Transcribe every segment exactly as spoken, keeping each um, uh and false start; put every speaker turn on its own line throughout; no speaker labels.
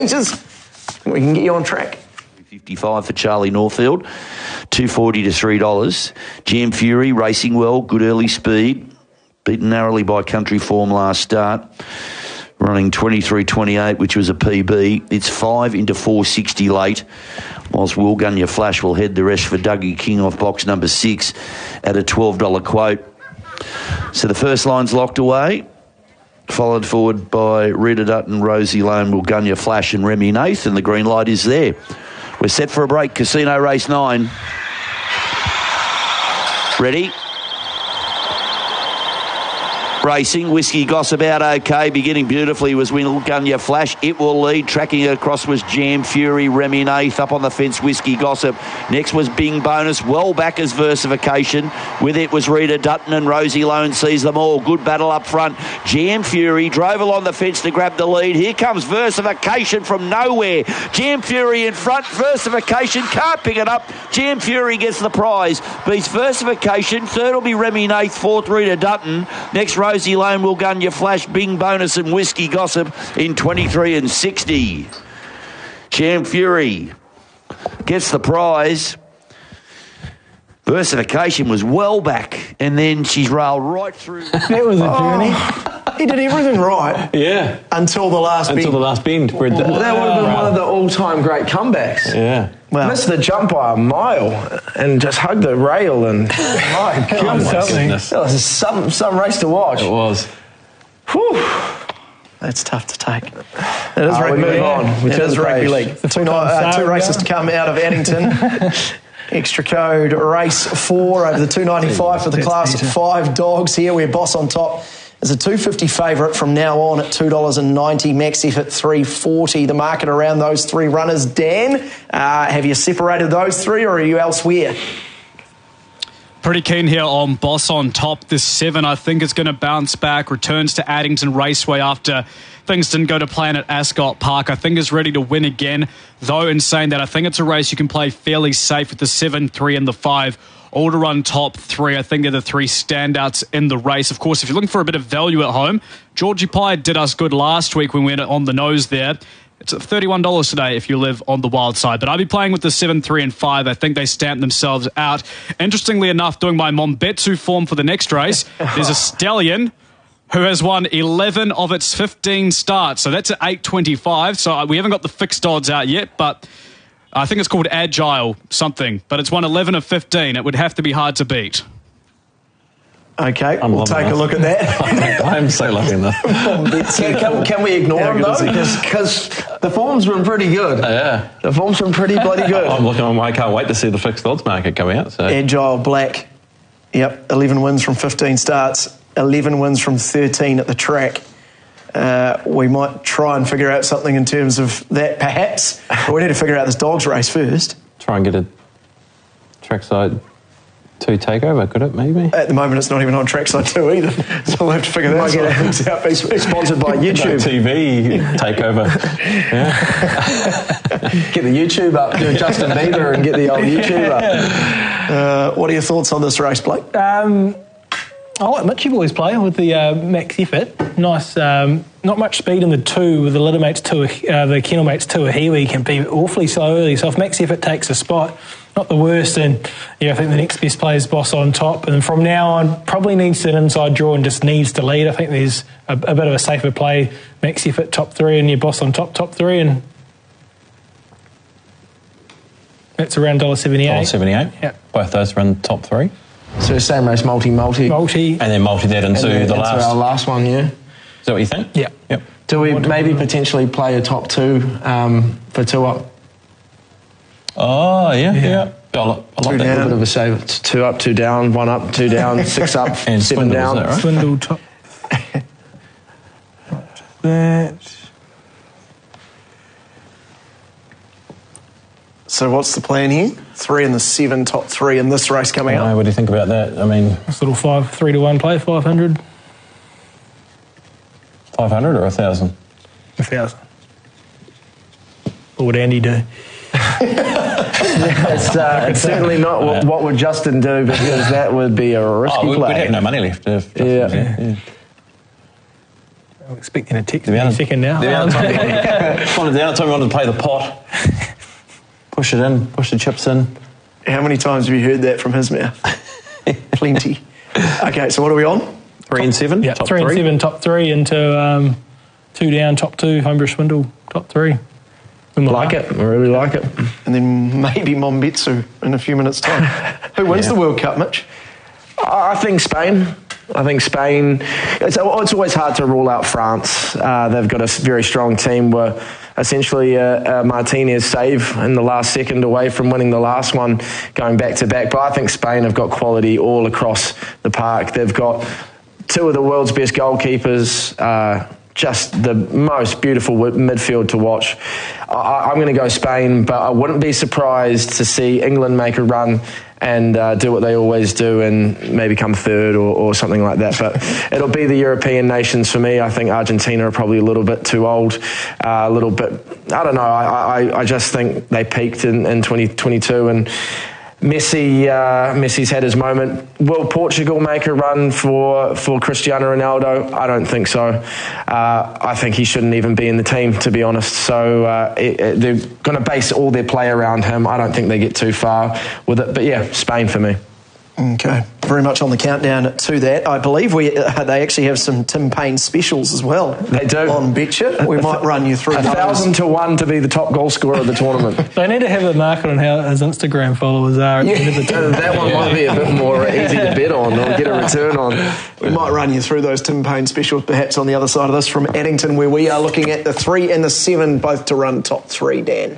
Just, we can get you on track.
fifty-five for Charlie Northfield, two forty to three dollars. Jam Fury racing well, good early speed, beaten narrowly by Country Form last start, running twenty-three twenty-eight, which was a P B. It's five into four sixty late, whilst Will Gun Your Flash will head the rest for Dougie King off box number six at a twelve dollars quote. So the first line's locked away, followed forward by Rita Dutton, Rosie Lone, Will Gun Your Flash and Remy Nath, and the green light is there. We're set for a break. Casino race nine. Ready? Racing, Whiskey Gossip out okay, beginning beautifully was Will Gun Your Flash. It will lead, tracking across was Jam Fury, Remy Nath, up on the fence, Whiskey Gossip. Next was Bing Bonus, well back as Versification. With it was Rita Dutton and Rosie Lone sees them all. Good battle up front. Jam Fury drove along the fence to grab the lead. Here comes Versification from nowhere. Jam Fury in front, Versification can't pick it up. Jam Fury gets the prize, beats Versification. Third will be Remy Nath, fourth Rita Dutton. Next Rosie Lone, Will Gun Your Flash, Bing Bonus and Whiskey Gossip in twenty-three and sixty. Jam Fury gets the prize. Versification was well back, and then she's railed right through.
That was a journey.
Oh, he did everything right.
Yeah.
Until the last
Until
bend.
the last bend. Where
Well, that would have been one of the all-time great comebacks.
Yeah.
Well,
Missed the jump by a mile and just hugged the rail and my
Oh, my goodness.
that was some some race to watch.
It was.
Whew.
that's tough to take. It is
Oh,
rugby
we move
league.
on. We
It
turn
is
the
rugby
page.
league. Two, ni- uh, two races to come out of Addington. Extra code race four over the two ninety-five for the class five dogs here. We're Boss on top. As a two fifty favourite from now on at two dollars ninety, max effort three forty. The market around those three runners. Dan, uh, have you separated those three or are you elsewhere?
Pretty keen here on Boss on top. This seven, I think, is going to bounce back. Returns to Addington Raceway after things didn't go to plan at Ascot Park. I think is ready to win again. Though, in saying that, I think it's a race you can play fairly safe with the seven, three, and the five. All to run top three. I think they're the three standouts in the race. Of course, if you're looking for a bit of value at home, Georgie Pye did us good last week when we went on the nose there. It's at thirty-one dollars today if you live on the wild side. But I'll be playing with the seven, three, and five. I think they stamped themselves out. Interestingly enough, doing my Mombetsu form for the next race, there's a stallion who has won eleven of its fifteen starts. So that's at eight twenty-five. So we haven't got the fixed odds out yet, but I think it's called Agile something. But it's won eleven of fifteen. It would have to be hard to beat.
Okay,
I'm
we'll take
loving
a look at that.
I'm so loving this.
Can, can, can we ignore
How
them
good is
though?
it?
Because the form's been pretty good.
Yeah.
The form's been pretty bloody good.
I'm looking on. I can't wait to see the fixed odds market come out. So.
Agile Black. Yep, eleven wins from fifteen starts, eleven wins from thirteen at the track. Uh, we might try and figure out something in terms of that, perhaps. But we need to figure out this dogs race first.
Try and get a trackside two takeover, could it, maybe?
At the moment, it's not even on trackside two either. So we'll have to figure that
Might get
out.
it sponsored by
No
YouTube.
T V takeover. Yeah.
Get the YouTube up, do Justin Bieber and get the old YouTube up.
Uh, what are your thoughts on this race, Blake?
Um, I like Mitchy Boys play with the uh, max effort. Nice, um, not much speed in the two with the Litter Mates two, uh, the Kennel Mates two a Heewee can be awfully slow early. So if max effort takes a spot, not the worst. And yeah, I think the next best play is Boss on top. And from now on, probably needs an inside draw and just needs to lead. I think there's a, a bit of a safer play. Max effort top three and your Boss on top top three, and that's around one dollar seventy-eight.
one dollar seventy-eight.
Yeah.
Both those run top three.
So same race, multi-multi.
Multi.
And then multi that into
And then
the
into
last.
our last one, yeah.
Is that what you think?
Yeah.
Yep.
Do we maybe potentially play a top two um, for two up?
Oh, yeah, yeah.
Yeah.
I like, I
Two
like
A
that.
down.
bit of a save. It's two up, two down, one up, two down, six up,
And
seven
Swindle,
down.
is that right?
Swindle top. that.
So what's the plan here? Three and the seven, top three in this race coming
I don't know,
up.
what do you think about that? I mean,
This little five, three to one play, five hundred.
five hundred or one thousand?
A thousand. What would Andy do?
It's, uh, it's certainly not what, what would Justin do, because that would be a risky
Oh, we'd,
play.
we'd have no money left. If
Yeah.
yeah.
I'm expecting a text
The
any
amount of-
second now.
The amount of
Um,
time we wanted, the amount of time we wanted to play the pot. Push it in, push the chips in.
How many times have you heard that from his mouth? Plenty. Okay, so what are we on?
Three and seven,
yeah,
top
three,
three.
and seven, top three, into um, two down, top two, Homebrew Swindle, top three.
Like it. I really like it.
And then maybe Mombetsu in a few minutes' time. Who wins
Yeah.
the World Cup, Mitch?
I think Spain. I think Spain. It's, it's always hard to rule out France. Uh, they've got a very strong team. Were essentially a, a Martinez save in the last second away from winning the last one, going back to back. But I think Spain have got quality all across the park. They've got two of the world's best goalkeepers. Uh, just the most beautiful midfield to watch. I, I'm going to go Spain, but I wouldn't be surprised to see England make a run and uh, do what they always do and maybe come third or, or something like that. But it'll be the European nations for me. I think Argentina are probably a little bit too old, uh, a little bit, I don't know, I, I, I just think they peaked in, in twenty twenty-two and Messi, uh, Messi's had his moment. Will Portugal make a run for, for Cristiano Ronaldo? I don't think so. Uh, I think he shouldn't even be in the team, to be honest. So uh, it, it, they're going to base all their play around him. I don't think they get too far with it. But yeah, Spain for me.
Okay, very much on the countdown to that. I believe we uh, they actually have some Tim Payne specials as well.
They do.
On Betcha. We might run you through
A
those.
thousand to one to be the top goal scorer of the tournament.
They need to have a market on how his Instagram followers are at the end of the tournament.
That one might be a bit more easy to bet on or get a return on.
We might run you through those Tim Payne specials perhaps on the other side of this from Addington, where we are looking at the three and the seven, both to run top three, Dan.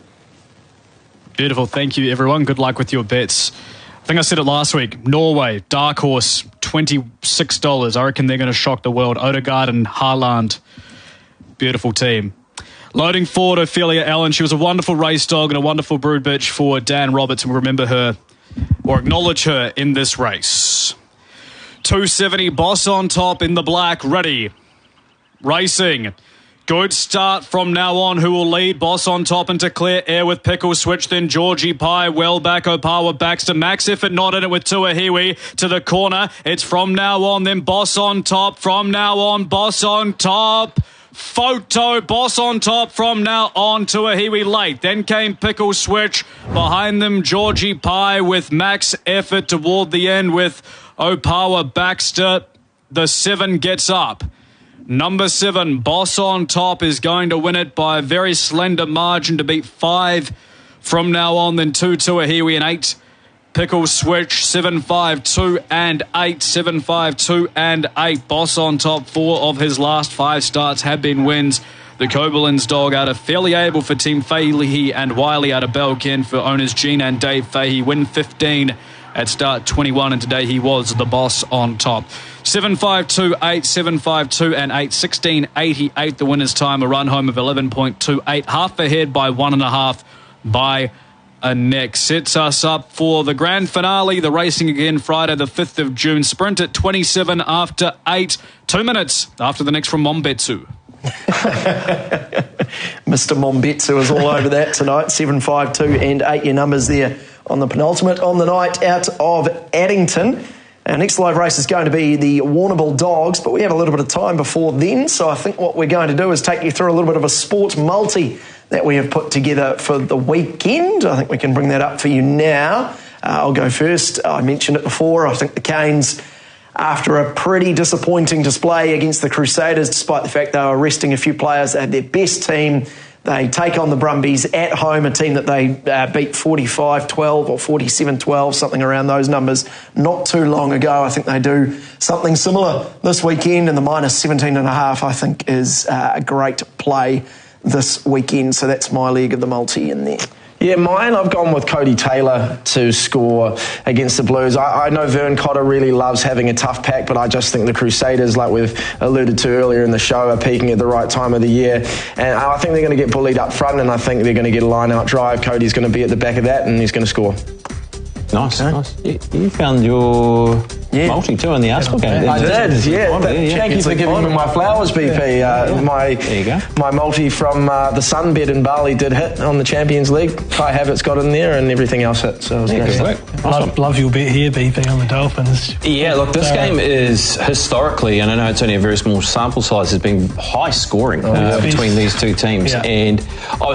Beautiful. Thank you, everyone. Good luck with your bets. I think I said it last week. Norway, dark horse, twenty-six dollars. I reckon they're going to shock the world. Odegaard and Haaland. Beautiful team. Loading forward, Ophelia Allen. She was a wonderful race dog and a wonderful brood bitch for Dan Roberts. And we remember her or acknowledge her in this race. two seventy, Boss on top in the black. Ready. Racing. Good start from now on. Who will lead? Boss on top into clear air with Pickle Switch. Then Georgie Pie well back. Opawa Baxter. Max Effort not in it with Tuahiwi to the corner. It's from now on. Then Boss on top. From now on. Boss on top. Photo. Boss on top from now on. Tuahiwi late. Then came Pickle Switch. Behind them Georgie Pie with Max Effort toward the end with Opawa Baxter. The seven gets up. Number seven, Boss on top, is going to win it by a very slender margin to beat five from now on. Then two, Tuahiwi and eight. Pickle Switch, seven, five, two and eight. seven, five, two and eight. Boss on top, four of his last five starts have been wins. The Koblenz dog out of Fairly Able for Team Fahey and Wiley out of Belkin for owners Gene and Dave Fahey. Win fifteen at start twenty-one, and today he was the boss on top. seven, five, two, eight, seven, five, two and eight. sixteen eighty-eight the winner's time, a run home of eleven point two eight. Half ahead by one and a half by a neck. Sets us up for the grand finale, the racing again Friday the fifth of June. Sprint at twenty-seven after eight. Two minutes after the next from Mombetsu.
Mister Mombetsu is all over that tonight. seven, five, two and eight, your numbers there on the penultimate on the night out of Addington. Our next live race is going to be the Warrnambool Dogs, but we have a little bit of time before then, so I think what we're going to do is take you through a little bit of a sports multi that we have put together for the weekend. I think we can bring that up for you now. Uh, I'll go first. I mentioned it before. I think the Canes, after a pretty disappointing display against the Crusaders, despite the fact they were resting a few players, they had their best team. They take on the Brumbies at home, a team that they uh, beat forty-five twelve or forty-seven twelve, something around those numbers, not too long ago. I think they do something similar this weekend, and the minus seventeen and a half, I think, is uh, a great play this weekend. So that's my leg of the multi in there.
Yeah, mine, I've gone with Cody Taylor to score against the Blues. I, I know Vern Cotter really loves having a tough pack, but I just think the Crusaders, like we've alluded to earlier in the show, are peaking at the right time of the year. And I think they're going to get bullied up front, and I think they're going to get a line-out drive. Cody's going to be at the back of that, and he's going to score.
Nice, okay. nice. You, you found your
Yeah.
multi too in the Arsenal game.
I did, yeah.
Yeah, yeah.
Thank you for giving me my flowers, B P. Uh, my
There you go.
my multi from uh, the sunbed in Bali did hit on the Champions League. Kai Havertz got in there, and everything else hit. So it was
Yeah,
great.
good work.
Love, love your bet here, B P, on the Dolphins.
Yeah, look, this
So-
game is historically, and I know it's only a very small sample size, has been high scoring uh,
yeah.
between these two teams.
Yeah.
And I was